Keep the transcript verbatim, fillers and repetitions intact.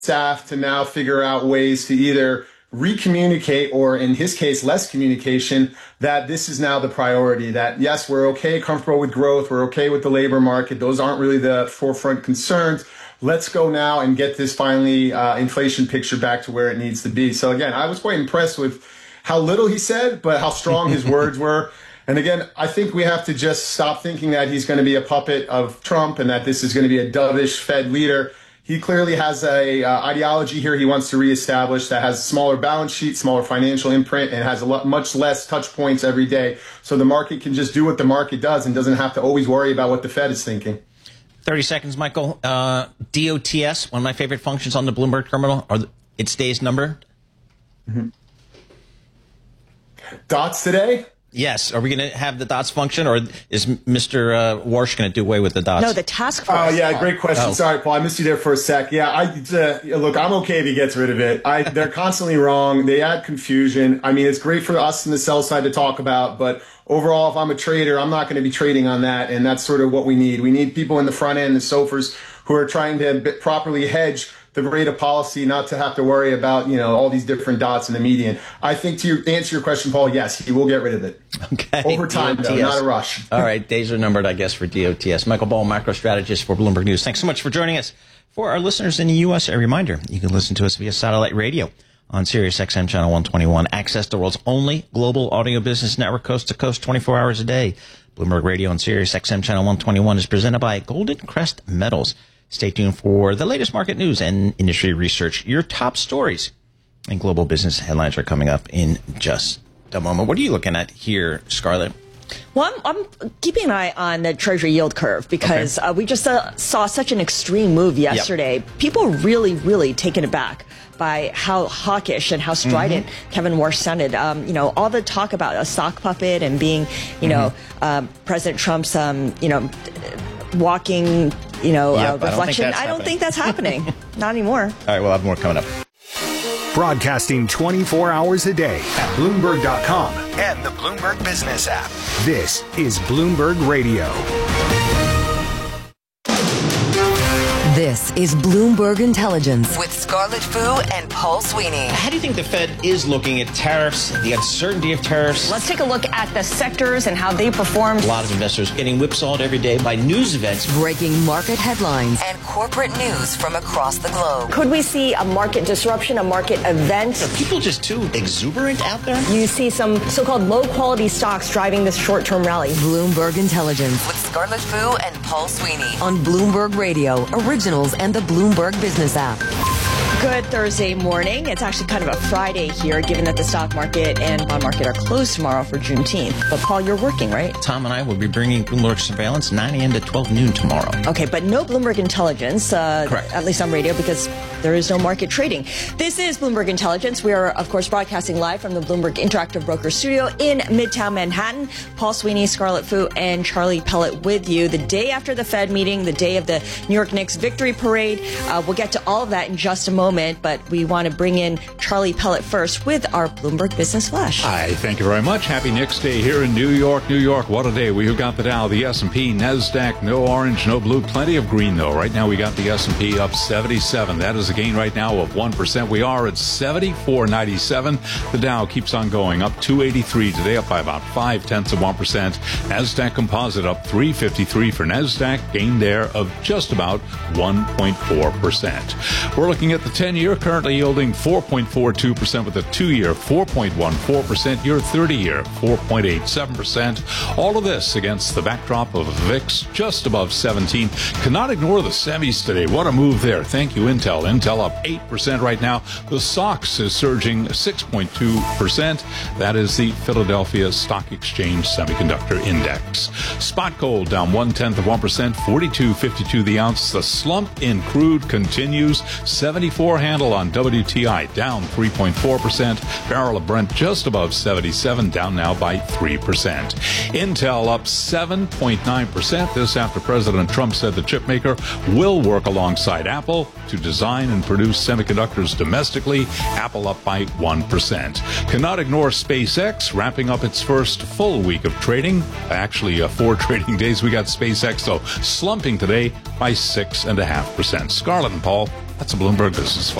staff to now figure out ways to either recommunicate, or in his case, less communication, that this is now the priority, that yes, we're okay, comfortable with growth, we're okay with the labor market. Those aren't really the forefront concerns. Let's go now and get this finally uh, inflation picture back to where it needs to be. So again, I was quite impressed with how little he said, but how strong his words were. And again, I think we have to just stop thinking that he's going to be a puppet of Trump and that this is going to be a dovish Fed leader. He clearly has a uh, ideology here he wants to reestablish that has a smaller balance sheet, smaller financial imprint, and has a lot, much less touch points every day. So the market can just do what the market does and doesn't have to always worry about what the Fed is thinking. thirty seconds, Michael. Uh, D O T S, one of my favorite functions on the Bloomberg terminal, are the, its days numbered? Mm-hmm. Dots today? Yes. Are we going to have the dots function, or is Mister Uh, Warsh going to do away with the dots? No, the task force. Oh, yeah, great question. Oh. Sorry, Paul, I missed you there for a sec. Yeah, I uh, look, I'm okay if he gets rid of it. I, they're constantly wrong. They add confusion. I mean, it's great for us in the sell side to talk about, but overall, if I'm a trader, I'm not going to be trading on that, and that's sort of what we need. We need people in the front end, the SOFRs, who are trying to properly hedge the rate of policy, not to have to worry about, you know, all these different dots in the median. I think to your, answer your question, Paul, yes, he will get rid of it. Okay. Over time, though, not a rush. All right. Days are numbered, I guess, for D O T S. Michael Ball, macro strategist for Bloomberg News. Thanks so much for joining us. For our listeners in the U S, a reminder, you can listen to us via satellite radio on Sirius X M Channel one twenty-one. Access the world's only global audio business network, coast to coast, twenty-four hours a day. Bloomberg Radio on Sirius X M Channel one twenty-one is presented by Golden Crest Metals. Stay tuned for the latest market news and industry research. Your top stories and global business headlines are coming up in just a moment. What are you looking at here, Scarlett? Well, I'm, I'm keeping an eye on the Treasury yield curve because okay. uh, we just uh, saw such an extreme move yesterday. Yep. People really, really taken aback by how hawkish and how strident mm-hmm. Kevin Warsh sounded. Um, you know, all the talk about a sock puppet and being, you mm-hmm. know, um, President Trump's, um, you know, walking, you know, yep, uh, reflection. I don't, I don't think that's happening. Not anymore. All right, we'll have more coming up. Broadcasting twenty-four hours a day at Bloomberg dot com and the Bloomberg Business app. This is Bloomberg Radio. This is Bloomberg Intelligence with Scarlett Fu and Paul Sweeney. How do you think the Fed is looking at tariffs, the uncertainty of tariffs? Let's take a look at the sectors and how they performed. A lot of investors getting whipsawed every day by news events. Breaking market headlines and corporate news from across the globe. Could we see a market disruption, a market event? Are people just too exuberant out there? You see some so-called low-quality stocks driving this short-term rally. Bloomberg Intelligence with Scarlett Fu and Paul Sweeney on Bloomberg Radio, Originals and the Bloomberg Business app. Good Thursday morning. It's actually kind of a Friday here, given that the stock market and bond market are closed tomorrow for Juneteenth. But Paul, you're working, right? Tom and I will be bringing Bloomberg Surveillance nine a.m. to twelve noon tomorrow. Okay, but no Bloomberg Intelligence, uh, Correct. At least on radio, because there is no market trading. This is Bloomberg Intelligence. We are, of course, broadcasting live from the Bloomberg Interactive Broker Studio in Midtown Manhattan. Paul Sweeney, Scarlett Fu, and Charlie Pellet with you. The day after the Fed meeting, the day of the New York Knicks victory parade. Uh, we'll get to all of that in just a moment. But we want to bring in Charlie Pellet first with our Bloomberg Business Flash. Hi, thank you very much. Happy Knicks Day here in New York, New York. What a day. We've got the Dow, the S and P, NASDAQ, no orange, no blue, plenty of green, though. Right now we got the S and P up seventy-seven. That is a gain right now of one percent. We are at seventy-four ninety-seven. The Dow keeps on going, up two eighty-three today, up by about five tenths of one percent. NASDAQ Composite up three fifty-three for NASDAQ, gain there of just about one point four percent. We're looking at the ten-year, currently yielding four point four two percent with a two-year four point one four percent, your thirty-year four point eight seven percent. All of this against the backdrop of V I X just above seventeen. Cannot ignore the semis today. What a move there. Thank you, Intel. Intel up eight percent right now. The S O X is surging six point two percent. That is the Philadelphia Stock Exchange Semiconductor Index. Spot gold down one-tenth of one percent, forty-two fifty-two the ounce. The slump in crude continues. seventy-four handle on W T I, down three point four percent. Barrel of Brent just above seventy-seven, down now by three percent. Intel up seven point nine percent. This after President Trump said the chipmaker will work alongside Apple to design and produce semiconductors domestically. Apple up by one percent. Cannot ignore SpaceX, wrapping up its first full week of trading. Actually, uh, four trading days we got SpaceX, so slumping today by six point five percent. Scarlett and Paul. That's a Bloomberg Business